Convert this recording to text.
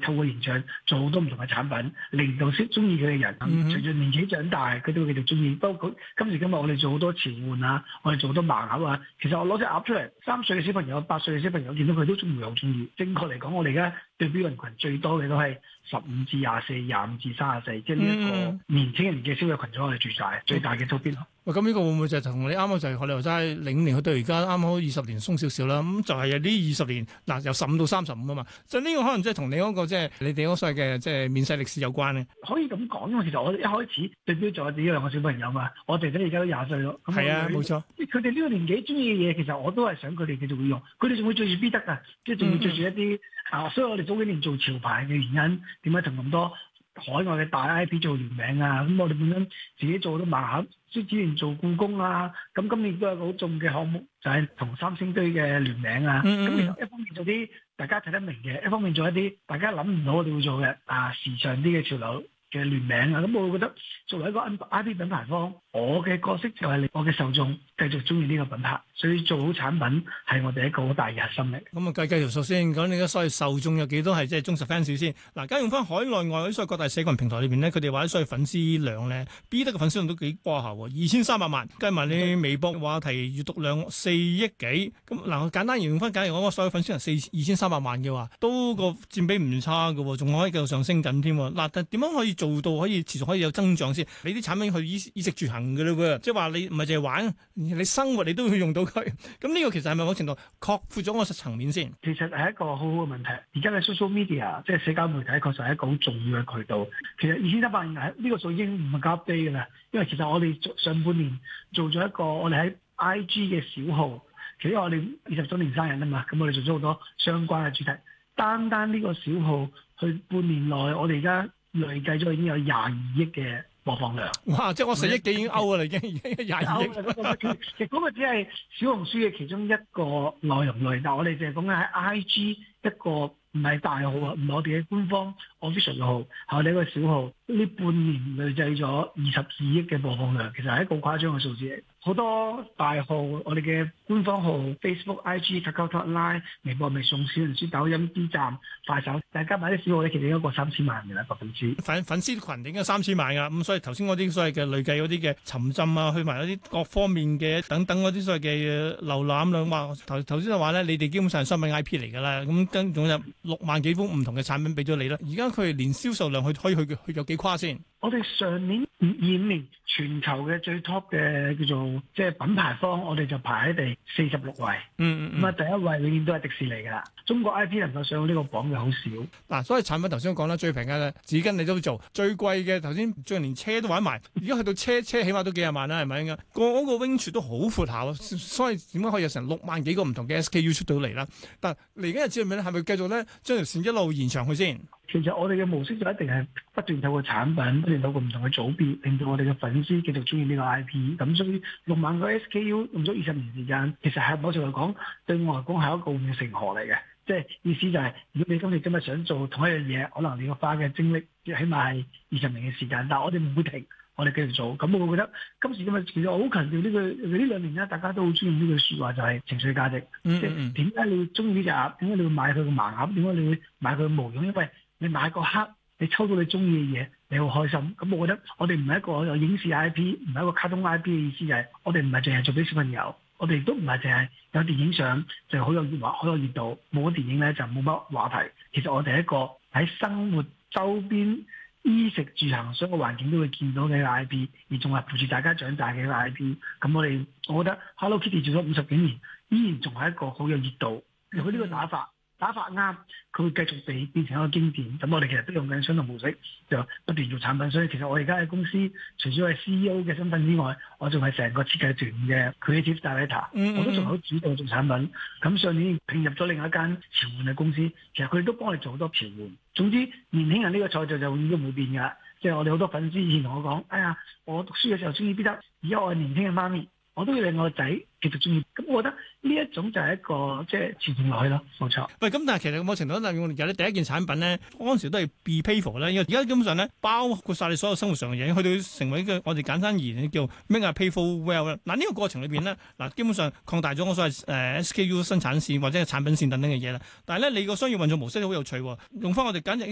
透過形象做好多唔同嘅產品，令到識中意佢嘅人，隨住年紀長大，佢都會繼續中意。不過今時今日我哋做好多潮玩啊，我哋做好多盲盒啊。其實我攞隻鴨出嚟，3歲嘅小朋友、8歲嘅小朋友見到佢都中意，好中意。正確嚟講，我哋而家對標人群最多嘅都係15至24、25至34，即係呢一個年輕人嘅消費群組，我哋最大嘅周邊。 喂，咁呢個會唔會就係同你啱啱就係學你話齋，05年去到而家啱啱20年鬆少少啦？咁就係有呢20年嗱，由15到35啊嘛。就呢個可能即係同你嗰個即係你哋嗰所謂嘅即係面世歷史有關咧。 可以咁講，因為其實我一開始對標咗自己2個小朋友嘛，我哋而家都20歲咯。 係啊，冇錯。 佢哋呢個年紀中意嘅嘢，其實我都係想佢哋繼續會用。佢哋仲會追住 B 得㗎，即係仲會追住一啲所以我哋早幾年做潮牌嘅原因，點解同咁多海外嘅大 IP 做聯名啊？咁我哋本身自己做好多盲盒，即係之前做故宮啊。咁今年都有個好重嘅項目，就係同三星堆嘅聯名啊。咁其實一方面做啲大家睇得明嘅，一方面做一啲大家諗唔到我哋會做嘅時尚啲嘅潮流嘅聯名啊。咁我會覺得作為一個 IP 品牌方，我嘅角色就係令我嘅受眾繼續中意呢個品牌，所以做好產品係我哋一個好大嘅核心嚟。 咁啊計條數先，講你嘅所謂受眾有幾多係即係忠實 fans 先。嗱，而家用翻海內外嗰啲所謂各大社群平台裏邊咧，佢哋話啲所謂粉絲量咧，B 得嘅粉絲量都幾過下喎，2300萬，計埋你微博話題閱讀量4億幾。咁嗱，我簡單形容翻，假如我所有粉絲量2300萬嘅話，都個佔比唔差嘅喎，仲可以繼續上升緊添。嗱，但點樣可以做到可以持續可以有增長先？你啲產品去衣食住行嘅嘞喎，即係話你唔係淨係玩，你生活你都要用到佢。咁呢個其實係咪某程度擴闊咗我實層面先？ 其實係一個好好嘅問題。而家嘅 social media 即係社交媒體，確實係一個好重要嘅渠道。其實2300萬呢個數已經唔係交 update 㗎啦，因為其實我哋上半年做咗一個我哋喺 IG 嘅小號，其實我哋20週年生日啊嘛，咁我哋做咗好多相關嘅主題。單呢個小號去半年內，我哋而家累計咗已經有22億嘅播放量。 哇！即係我4億幾已經 out 㗎啦，已經22億。 其實嗰個只係小紅書嘅其中一個內容類，但係我哋淨係講緊喺 IG 一個唔係大號啊，唔係我哋嘅官方 official 嘅號，係我哋一個小號。呢半年累計咗22億嘅播放量，其實係一個好誇張嘅數字嚟。好多大號，我哋嘅官方號 Facebook、IG、KakaoTalk、Line、微博、微信、小紅書、抖音、B 站、快手，大家買啲小號咧，其實應該過3000萬嘅啦，個粉絲。粉絲群應該3000萬㗎，咁所以頭先嗰啲所謂嘅累計嗰啲嘅沉浸啊，去埋嗰啲各方面嘅等等嗰啲所謂嘅瀏覽量，話頭先就話咧，你哋基本上係商品 IP 嚟㗎啦，咁跟仲有6萬幾款唔同嘅產品俾咗你啦。而家佢哋年銷售量可以去有幾誇先？我哋上年25年全球嘅最 top 嘅叫做即係品牌方，我哋就排喺第46位。咁啊，第一位永遠都係迪士尼㗎啦。中國 IP 能夠上到呢個榜嘅好少。嗱，所以產品頭先講啦，最平嘅咧紙巾你都做，最貴嘅頭先最連車都玩埋，而家去到車起碼都幾廿萬啦，係咪應該？嗰個 range 都好闊下，所以點解可以有成6萬幾個唔同嘅 SKU 出到嚟啦？但嚟緊日子入面咧，係咪繼續咧將條線一路延長去先？其實我哋嘅模式就一定係不斷透過產品，不斷透過唔同嘅組別，令到我哋嘅粉絲繼續中意呢個 IP。咁所以6萬個 SKU 用咗20年時間，其實係某程度嚟講對我嚟講係一個護城河嚟嘅。即係意思就係，如果你今日想做同一樣嘢，可能你要花嘅精力起碼係20年嘅時間，但係我哋唔會停，我哋繼續做。咁我會覺得今時今日其實我好強調呢2年咧，大家都好中意呢句説話，就係情緒價值。即係點解你會中意呢隻鴨？點解你會買佢個盲盒？點解你會買佢個模樣？因為你買個盒，你抽到你中意嘅嘢，你好開心。咁我覺得我哋唔係一個有影視 IP，唔係一個卡通 IP 嘅意思，就係我哋唔係淨係做俾小朋友，我哋都唔係淨係有電影相就好有熱度，冇咗電影咧就冇乜話題。其實我哋係一個喺生活周邊衣食住行所有環境都會見到嘅一個 IP，而仲係陪住大家長大嘅一個 IP。咁我覺得 Hello Kitty 做咗50幾年，依然仲係一個好有熱度。如果呢個打法啱，佢會繼續地變成一個經典。咁我哋其實都用緊相同模式，就不斷做產品。所以其實我而家喺公司，除咗係 CEO 嘅身份之外，我仲係成個設計團嘅 Creative Director，我都仲好主動做產品。咁上年併入咗另一間潮玩嘅公司，其實佢哋都幫我哋做好多潮玩。總之，年輕人呢個賽道就永遠都唔會變㗎。即係我哋好多粉絲以前同我講：哎呀，我讀書嘅時候中意必得，而家我係年輕嘅媽咪，我都要令我個仔繼續中意。咁我覺得呢一種就係一個即係傳承落去咯，冇錯。喂，咁但係其實某程度上，我哋有啲第一件產品咧，嗰陣時都係 be pay for 咧，因為而家基本上咧包括晒你所有生活上嘅嘢，去到成為一個我哋簡單而言叫 make a pay for well 啦。嗱呢個過程裏邊咧，嗱基本上擴大咗我所謂SKU 生產線或者係產品線等等嘅嘢啦。但係咧你個商業運作模式都好有趣喎，用翻我哋簡直